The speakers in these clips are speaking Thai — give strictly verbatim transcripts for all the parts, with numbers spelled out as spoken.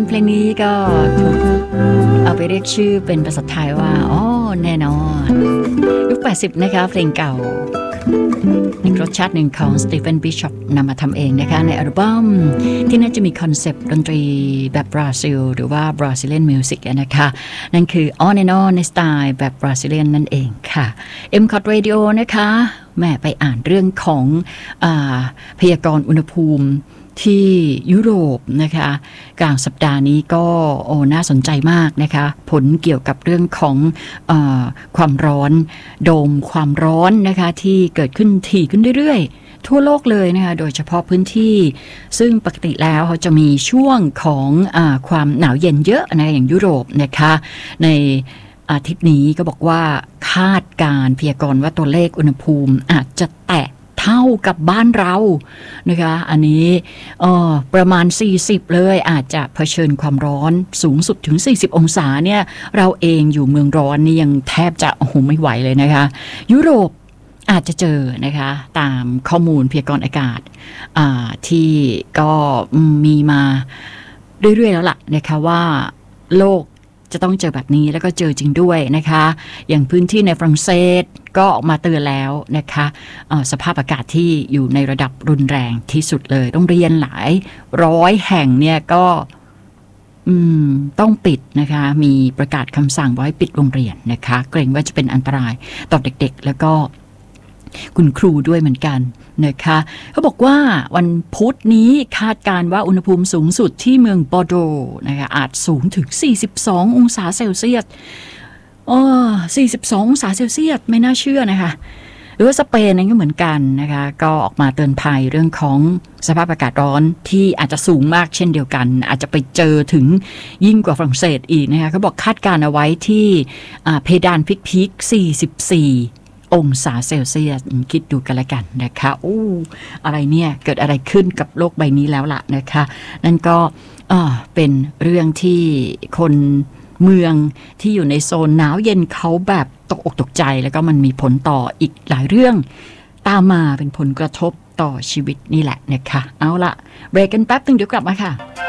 เพลงนี้ก็ถูกเอาไปเรียกชื่อเป็นภาษาไทยว่าอ๋อแน่นอนยุคแปดสิบนะคะเพลงเก่าอีกรสชาติหนึ่งของสตีเฟนบิชอปนำมาทำเองนะคะในอัลบั้มที่น่าจะมีคอนเซปต์ดนตรีแบบบราซิลหรือว่าบราซิเลียนมิวสิกนะคะนั่นคืออ๋อแน่นอนในสไตล์แบบบราซิเลียนนั่นเองค่ะ เอ็ม คอท Radio นะคะแม่ไปอ่านเรื่องของอ่าพยากรณ์อุณหภูมิที่ยุโรปนะคะกลางสัปดาห์นี้ก็โอ้น่าสนใจมากนะคะผลเกี่ยวกับเรื่องของเอ่อความร้อนโดมความร้อนนะคะที่เกิดขึ้นถี่ขึ้นเรื่อยๆทั่วโลกเลยนะคะโดยเฉพาะพื้นที่ซึ่งปกติแล้วเขาจะมีช่วงของอ่าความหนาวเย็นเยอะนะอย่างยุโรปนะคะในอาทิตย์นี้ก็บอกว่าคาดการพยากรณ์ว่าตัวเลขอุณหภูมิอาจจะแตะเท่ากับบ้านเรานะคะอันนี้เอ่อประมาณสี่สิบเลยอาจจะเผชิญความร้อนสูงสุดถึงสี่สิบองศาเนี่ยเราเองอยู่เมืองร้อนนี่ยังแทบจะโอ้โหไม่ไหวเลยนะคะยุโรปอาจจะเจอนะคะตามข้อมูลพยากรณ์อากาศอ่าที่ก็มีมาเรื่อยๆแล้วล่ะนะคะว่าโลกจะต้องเจอแบบนี้แล้วก็เจอจริงด้วยนะคะอย่างพื้นที่ในฝรั่งเศสก็ออกมาเตือนแล้วนะคะสภาพอากาศที่อยู่ในระดับรุนแรงที่สุดเลยโรงเรียนหลายร้อยแห่งเนี่ยก็ต้องปิดนะคะมีประกาศคำสั่งไว้ปิดโรงเรียนนะคะเกรงว่าจะเป็นอันตรายต่อเด็กๆแล้วก็คุณครูด้วยเหมือนกันนะคะเขาบอกว่าวันพุธนี้คาดการว่าอุณหภูมิสูงสุดที่เมืองบอร์โดนะคะอาจสูงถึงสี่สิบสององศาเซลเซียสอ๋อสี่สิบสององศาเซลเซียสไม่น่าเชื่อนะคะหรือว่าสเปนนั่นก็เหมือนกันนะคะก็ออกมาเตือนภัยเรื่องของสภาพอากาศร้อนที่อาจจะสูงมากเช่นเดียวกันอาจจะไปเจอถึงยิ่งกว่าฝรั่งเศสอีกนะคะเขาบอกคาดการเอาไว้ที่เพดานพีคๆสี่สิบสี่องศาเซลเซียสคิดดูกันละกันนะคะโอ้อะไรเนี่ยเกิดอะไรขึ้นกับโลกใบนี้แล้วล่ะนะคะนั่นก็เป็นเรื่องที่คนเมืองที่อยู่ในโซนหนาวเย็นเขาแบบตกอกตกใจแล้วก็มันมีผลต่ออีกหลายเรื่องตามมาเป็นผลกระทบต่อชีวิตนี่แหละนะคะเอาละเบรกกันแป๊บนึงเดี๋ยวกลับมาค่ะ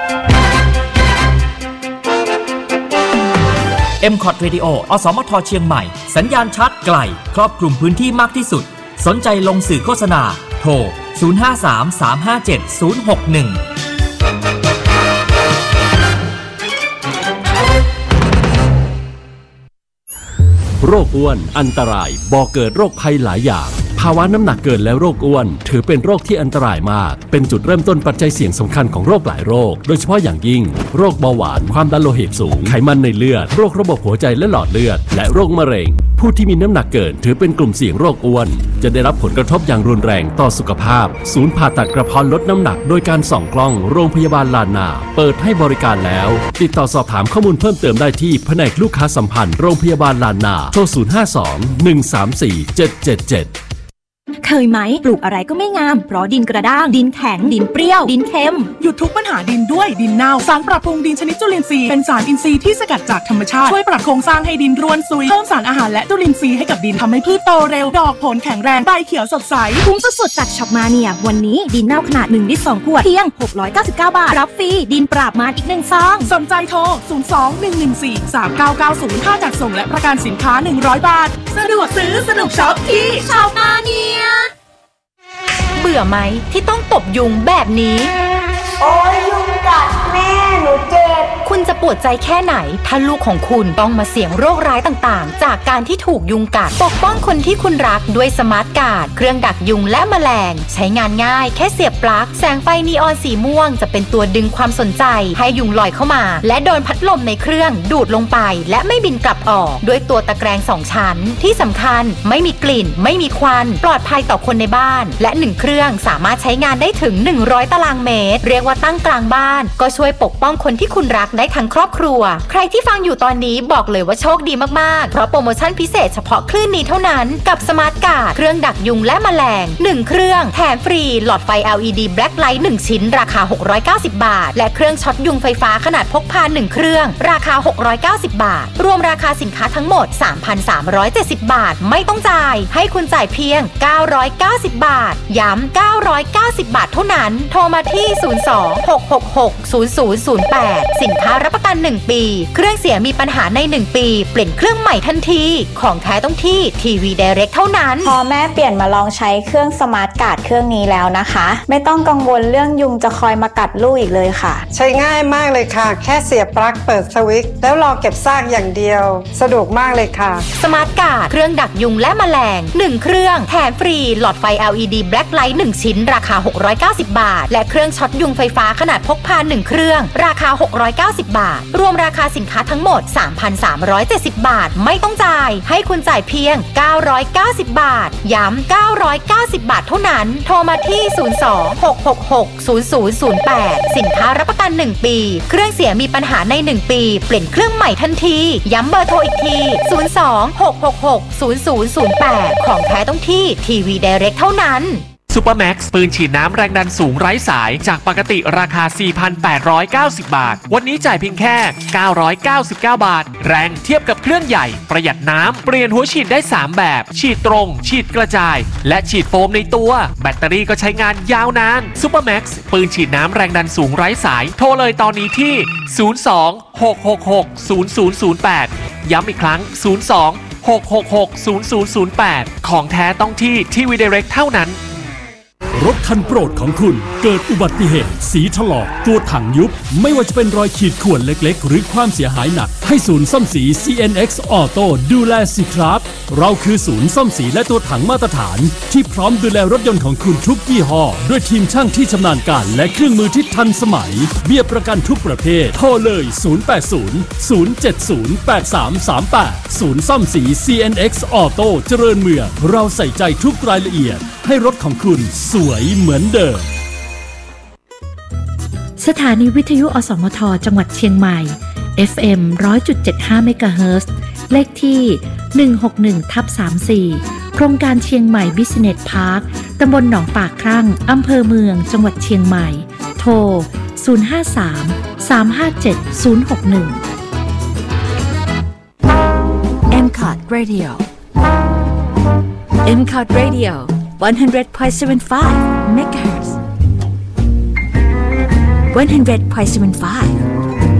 เอ็ม คอท Radio อสมทเชียงใหม่สัญญาณชัดไกลครอบคลุมพื้นที่มากที่สุดสนใจลงสื่อโฆษณาโทรศูนย์ ห้า สาม สาม ห้า เจ็ด ศูนย์ หก หนึ่งโรคอ้วนอันตรายบ่อเกิดโรคภัยหลายอย่างภาวะน้ำหนักเกินและโรคอ้วนถือเป็นโรคที่อันตรายมากเป็นจุดเริ่มต้นปัจจัยเสี่ยงสำคัญของโรคหลายโรคโดยเฉพาะอย่างยิ่งโรคเบาหวานความดันโลหิตสูงไขมันในเลือดโรคระบบหัวใจและหลอดเลือดและโรคมะเร็งผู้ที่มีน้ำหนักเกินถือเป็นกลุ่มเสี่ยงโรคอ้วนจะได้รับผลกระทบอย่างรุนแรงต่อสุขภาพศูนย์ผ่าตัดกระเพาะลดน้ำหนักโดยการส่องกล้องโรงพยาบาลลานนาเปิดให้บริการแล้วติดต่อสอบถามข้อมูลเพิ่มเติมได้ที่แผนกลูกค้าสัมพันธ์โรงพยาบาลลานนาโทรศูนย์ ห้า สอง หนึ่ง สาม สี่ เจ็ด เจ็ด เจ็ดเคยไหมปลูกอะไรก็ไม่งามเพราะดินกระด้างดินแข็งดินเปรี้ยวดินเค็มหยุดทุกปัญหาดินด้วยดินเน่าสารปรับปรุงดินชนิดจุลินทรีย์เป็นสารอินทรีย์ที่สกัดจากธรรมชาติช่วยปรับโครงสร้างให้ดินร่วนซุยเพิ่มสารอาหารและจุลินทรีย์ให้กับดินทำให้พืชโตเร็วดอกผลแข็งแรงใบเขียวสดใสคุ้มสุดๆจากช็อปมาเนียวันนี้ดินเน่าขนาดหนึ่งลิตรสองขวดเพียงหกร้อยเก้าสิบเก้าบาทรับฟรีดินปราบมารอีกหนึ่งซองสนใจโทรศูนย์ สอง หนึ่ง หนึ่ง สี่ สาม เก้า เก้า ศูนย์ค่าจัดส่งและประกันสินค้าหนึ่งร้อยบาทสะดวกซื้อสนุกช็อปที่ช็อปมาเนียเบื่อไหมที่ต้องตบยุงแบบนี้โอ้ยยุงกัดแม่หนูเจ็บคุณจะปวดใจแค่ไหนถ้าลูกของคุณต้องมาเสี่ยงโรคร้ายต่างๆจากการที่ถูกยุงกัดปกป้องคนที่คุณรักด้วยสมาร์ทการ์ดเครื่องดักยุงและแมลงใช้งานง่ายแค่เสียบปลั๊กแสงไฟนีออนสีม่วงจะเป็นตัวดึงความสนใจให้ยุงลอยเข้ามาและโดนพัดลมในเครื่องดูดลงไปและไม่บินกลับออกด้วยตัวตะแกรงสองชั้นที่สำคัญไม่มีกลิ่นไม่มีควันปลอดภัยต่อคนในบ้านและหนึ่งเครื่องสามารถใช้งานได้ถึงหนึ่งร้อยตารางเมตรเรียกว่าตั้งกลางบ้านก็ช่วยปกป้องคนที่คุณรักได้ทั้งงครอบครัวใครที่ฟังอยู่ตอนนี้บอกเลยว่าโชคดีมากๆเพราะโปรโมชั่นพิเศษเฉพาะคลื่นนี้เท่านั้นกับสมาร์ทการ์ดเครื่องดักยุงและแมลงหนึ่งเครื่องแถมฟรีหลอดไฟ แอล อี ดี Black Light หนึ่งชิ้นราคาหกร้อยเก้าสิบบาทและเครื่องช็อตยุงไฟฟ้าขนาดพกพาหนึ่งเครื่องราคาหกร้อยเก้าสิบบาทรวมราคาสินค้าทั้งหมด สามพันสามร้อยเจ็ดสิบ บาทไม่ต้องจ่ายให้คุณจ่ายเพียงเก้าร้อยเก้าสิบบาทย้ำเก้าร้อยเก้าสิบบาทเท่านั้นโทรมาที่ศูนย์ สอง หก หก หก ศูนย์ ศูนย์ ศูนย์ แปดสินค้ารับประกันหนึ่งปีเครื่องเสียมีปัญหาในหนึ่งปีเปลี่ยนเครื่องใหม่ทันทีของแท้ต้องที่ทีวี Direct เท่านั้นพอแม่เปลี่ยนมาลองใช้เครื่องสมาร์ทการ์ดเครื่องนี้แล้วนะคะไม่ต้องกังวลเรื่องยุงจะคอยมากัดลูกอีกเลยค่ะใช้ง่ายมากเลยค่ะแค่เสียบปลั๊กเปิดสวิตช์แล้วรอเก็บซากอย่างเดียวสะดวกมากเลยค่ะสมาร์ทการ์ดเครื่องดักยุงและแมลงหนึ่งเครื่องแถมฟรีหลอดไฟ แอล อี ดี Black Light หนึ่งชิ้นราคาหกร้อยเก้าสิบบาทและเครื่องช็อตยุงไฟฟ้าขนาดพกพาหนึ่งเครื่องราคาหกร้อยเก้าสิบบาทรวมราคาสินค้าทั้งหมด สามพันสามร้อยเจ็ดสิบ บาทไม่ต้องจ่ายให้คุณจ่ายเพียงเก้าร้อยเก้าสิบบาทย้ำเก้าร้อยเก้าสิบบาทเท่านั้นโทรมาที่ศูนย์ สอง หก หก หก ศูนย์ ศูนย์ ศูนย์ แปดสินค้ารับประกันหนึ่งปีเครื่องเสียมีปัญหาในหนึ่งปีเปลี่ยนเครื่องใหม่ทันทีย้ำเบอร์โทรอีกทีศูนย์ สอง หก หก หก ศูนย์ ศูนย์ ศูนย์ แปดของแท้ต้องที่ทีวี Direct เท่านั้นซูเปอร์แม็กซ์ปืนฉีดน้ำแรงดันสูงไร้สายจากปกติราคา สี่พันแปดร้อยเก้าสิบ บาทวันนี้จ่ายเพียงแค่เก้าร้อยเก้าสิบเก้าบาทแรงเทียบกับเครื่องใหญ่ประหยัดน้ำเปลี่ยนหัวฉีดได้สามแบบฉีดตรงฉีดกระจายและฉีดโฟมในตัวแบตเตอรี่ก็ใช้งานยาวนานซูเปอร์แม็กซ์ปืนฉีดน้ำแรงดันสูงไร้สายโทรเลยตอนนี้ที่ศูนย์ สอง หก หก หก ศูนย์ ศูนย์ ศูนย์ แปดย้ำอีกครั้งศูนย์ สอง หก หก หก ศูนย์ ศูนย์ ศูนย์ แปดของแท้ต้องที่ทีวี Direct เท่านั้นรถคันโปรดของคุณเกิดอุบัติเหตุสีถลอกตัวถังยุบไม่ว่าจะเป็นรอยขีดข่วนเล็กๆหรือความเสียหายหนักให้ศูนย์ซ่อมสี ซี เอ็น เอ็กซ์ Auto ดูแลสิครับเราคือศูนย์ซ่อมสีและตัวถังมาตรฐานที่พร้อมดูแลรถยนต์ของคุณทุกยี่ห้อด้วยทีมช่างที่ชำนาญการและเครื่องมือที่ทันสมัยเบี้ยประกันทุกประเภทโทรเลยศูนย์ แปด ศูนย์ ศูนย์ เจ็ด ศูนย์ แปด สาม สาม แปดศูนย์ซ่อมสี ซี เอ็น เอ็กซ์ Auto เจริญเมืองเราใส่ใจทุกรายละเอียดให้รถของคุณสวยเหมือนเดิมสถานีวิทยุอสมทจังหวัดเชียงใหม่ เอฟ เอ็ม หนึ่งร้อยจุดเจ็ดห้า เมกะเฮิรตซ์ เลขที่ หนึ่ง หก หนึ่ง ทับ สามสี่ โครงการเชียงใหม่ Business Park ตำบลหนองปากครั่งอำเภอเมืองจังหวัดเชียงใหม่โทร ศูนย์ ห้า สาม สาม ห้า เจ็ด ศูนย์ หก หนึ่งเอ็ม ซี โอ ที Radioเอ็ม ซี โอ ที Radio one hundred point seven five megahertz one hundred point seven five